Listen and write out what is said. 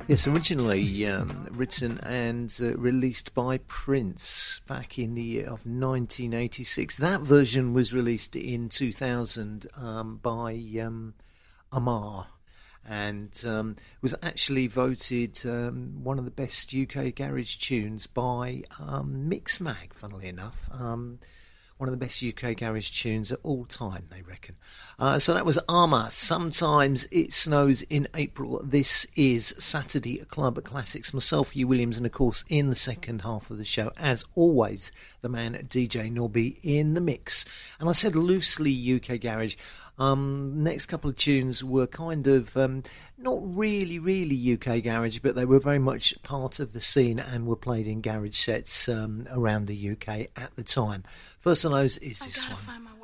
Yes, originally written and released by Prince back in the year of 1986. That version was released in 2000 by Amar, and was actually voted one of the best UK garage tunes by Mixmag, funnily enough. One of the best UK garage tunes of all time, they reckon. So that was Armour. Sometimes It Snows in April. This is Saturday Club Classics. Myself, Hugh Williams, and of course, in the second half of the show, as always, the man DJ Nobby in the mix. And I said loosely UK garage. Next couple of tunes were kind of not really UK garage, but they were very much part of the scene and were played in garage sets around the UK at the time. First of those is this one.